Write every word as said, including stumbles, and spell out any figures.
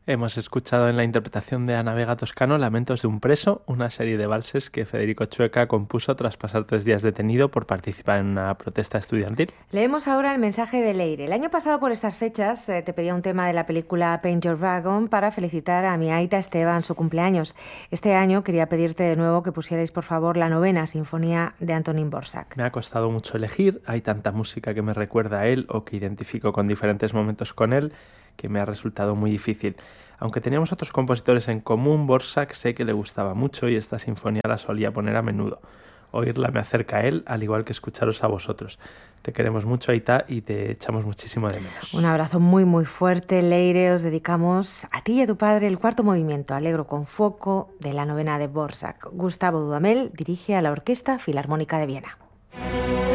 Hemos escuchado en la interpretación de Ana Vega Toscano Lamentos de un preso, una serie de valses que Federico Chueca compuso tras pasar tres días detenido por participar en una protesta estudiantil. Leemos ahora el mensaje de Leire. El año pasado por estas fechas eh, te pedía un tema de la película Paint Your Dragon para felicitar a mi aita Esteban su cumpleaños. Este año quería pedirte de nuevo que pusierais por favor la novena sinfonía de Antonín Dvořák. Me ha costado mucho elegir, hay tanta música que me recuerda a él o que identifico con diferentes momentos con él, que me ha resultado muy difícil. Aunque teníamos otros compositores en común, Dvořák sé que le gustaba mucho y esta sinfonía la solía poner a menudo. Oírla me acerca a él, al igual que escucharos a vosotros. Te queremos mucho, Aita, y te echamos muchísimo de menos. Un abrazo muy muy fuerte, Leire. Os dedicamos a ti y a tu padre el cuarto movimiento, Allegro con fuoco, de la novena de Dvořák. Gustavo Dudamel dirige a la Orquesta Filarmónica de Viena.